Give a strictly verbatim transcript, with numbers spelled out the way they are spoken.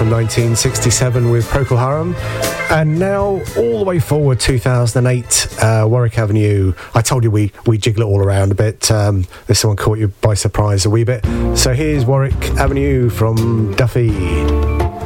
from nineteen sixty-seven with Procol Harum. And now, all the way forward, two thousand eight, uh, Warwick Avenue. I told you we, we jiggle it all around a bit. Um, this one caught you by surprise a wee bit. So here's Warwick Avenue from Duffy.